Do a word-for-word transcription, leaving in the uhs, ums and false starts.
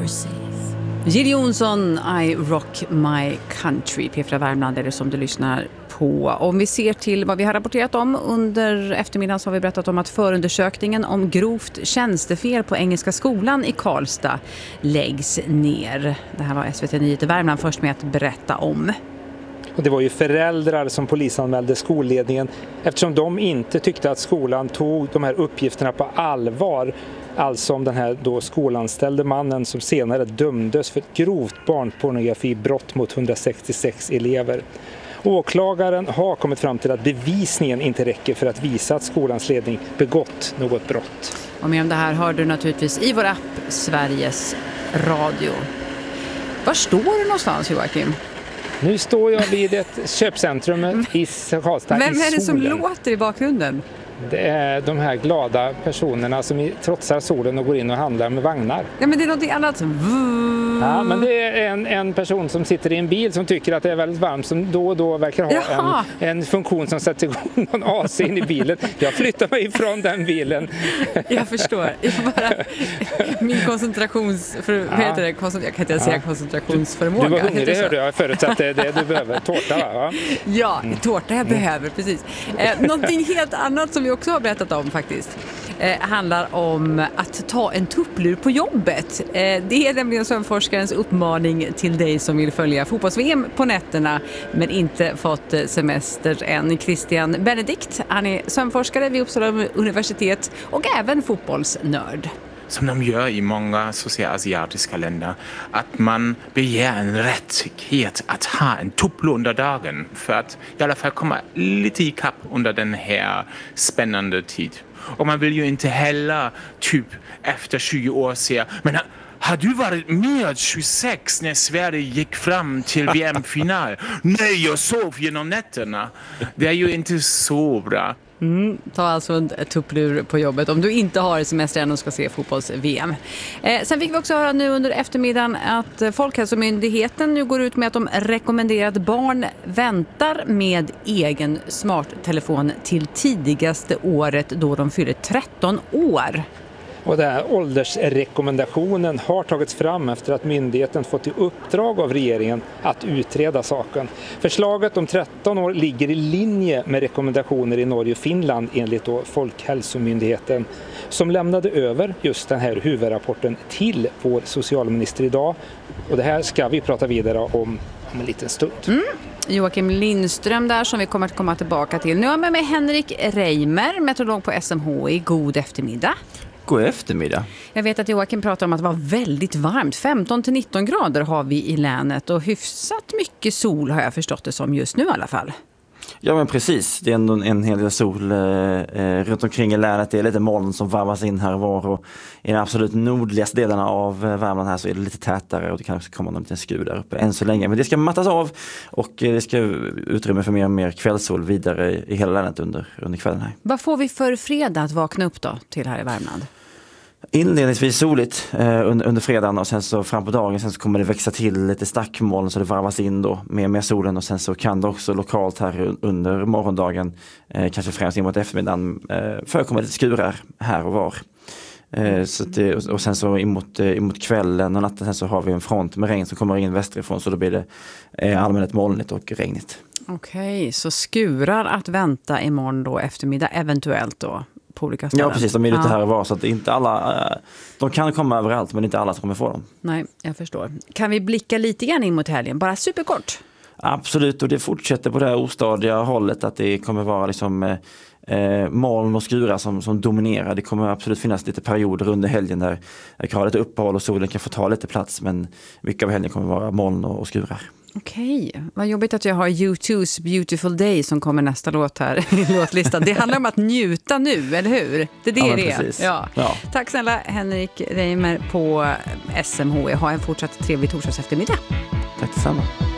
overseas. Jill Johnson, I rock my country. P fyra Värmland är det som du lyssnar på. Om vi ser till vad vi har rapporterat om under eftermiddagen så har vi berättat om att förundersökningen om grovt tjänstefel på Engelska skolan i Karlstad läggs ner. Det här var S V T Nyheter Värmland först med att berätta om. Och det var ju föräldrar som polisanmälde skolledningen eftersom de inte tyckte att skolan tog de här uppgifterna på allvar. Alltså om den här då skolanställde mannen som senare dömdes för ett grovt barnpornografibrott mot hundrasextiosex elever. Åklagaren har kommit fram till att bevisningen inte räcker för att visa att skolans ledning begått något brott. Och mer om det här hör du naturligtvis i vår app Sveriges Radio. Var står du någonstans, Joakim? Nu står jag vid ett köpcentrum i Karlstad. Vem är det som solen. låter i bakgrunden? Det är de här glada personerna som trotsar solen och går in och handlar med vagnar. Ja, men det är något annat. Ja, men det är en, en person som sitter i en bil som tycker att det är väldigt varmt som då och då verkar ha en, en funktion som sätter igång någon A C in i bilen. Jag flyttar mig ifrån den bilen. Jag förstår. Jag bara, min koncentrations... För, ja. Vad heter det? Koncentr- jag kan inte säga ja. koncentrationsförmåga. Du var hungrig, hörde jag. Förutsatt det, det du behöver. Tårta, va? Ja, ja mm. tårta jag behöver, precis. Eh, någonting helt annat som vi också har berättat om faktiskt. Eh, handlar om att ta en tupplur på jobbet. Eh, det är nämligen sömnforskarens uppmaning till dig som vill följa fotbolls-V M på nätterna men inte fått semester än. Christian Benedikt, han är sömnforskare vid Uppsala universitet och även fotbollsnörd. Som de gör i många socialasiatiska länder, att man begär en rättighet att ha en tupplur under dagen för att i alla fall komma lite i kapp under den här spännande tid. Och man vill ju inte heller typ efter tjugo år säga, men har du varit med tjugosex när Sverige gick fram till V M-final? Nej, jag sov genom nätterna. Det är ju inte så bra. Mm, ta alltså en tupplur på jobbet om du inte har semester än och ska se fotbolls-V M. Eh, sen fick vi också höra nu under eftermiddagen att Folkhälsomyndigheten nu går ut med att de rekommenderar att barn väntar med egen smarttelefon till tidigaste året då de fyller tretton år. Och den här åldersrekommendationen har tagits fram efter att myndigheten fått i uppdrag av regeringen att utreda saken. Förslaget om tretton år ligger i linje med rekommendationer i Norge och Finland enligt då Folkhälsomyndigheten som lämnade över just den här huvudrapporten till vår socialminister idag. Och det här ska vi prata vidare om om en liten stund. Mm. Joakim Lindström där som vi kommer att komma tillbaka till. Nu är jag med mig Henrik Reimer, meteorolog på S M H I. God eftermiddag. God eftermiddag. Jag vet att Joakim pratar om att det var väldigt varmt. femton till nitton grader har vi i länet och hyfsat mycket sol har jag förstått det som just nu i alla fall. Ja men precis, det är ändå en hel del sol eh, runt omkring i länet. Det är lite moln som varvas in här och var och i den absolut nordligaste delarna av Värmland här så är det lite tätare och det kan också komma någon liten skur där uppe än så länge. Men det ska mattas av och det ska utrymme för mer och mer kvällssol vidare i, i hela länet under, under kvällen här. Vad får vi för fredag att vakna upp då till här i Värmland? Inledningsvis soligt eh, under, under fredagen och sen så fram på dagen sen så kommer det växa till lite stackmoln så det varvas in då med, med solen och sen så kan det också lokalt här under morgondagen eh, kanske främst in mot eftermiddagen eh, förekommer lite skurar här och var. Eh, så det, och sen så emot, eh, emot kvällen och natten sen så har vi en front med regn som kommer in västerifrån så då blir det eh, allmänt molnigt och regnigt. Okej, så skurar att vänta imorgon då eftermiddag eventuellt då? På olika ställen. Ja precis, de är lite ja. här och var så att inte alla, de kan komma överallt men inte alla kommer få dem. Nej, jag förstår. Kan vi blicka lite grann in mot helgen, bara superkort? Absolut, och det fortsätter på det här ostadiga hållet att det kommer vara liksom eh, moln och skurar som, som dominerar. Det kommer absolut finnas lite perioder under helgen där jag kan ha lite uppehåll och solen kan få ta lite plats men mycket av helgen kommer vara moln och, och skurar. Okej, vad jobbigt att jag har U two's Beautiful Day som kommer nästa låt här i låtlistan. Det handlar om att njuta nu, eller hur? Det är det ja, det är. Precis. Ja. Ja. Tack snälla Henrik Reimer på S M H. Ha en fortsatt trevlig torsdags eftermiddag. Tack detsamma.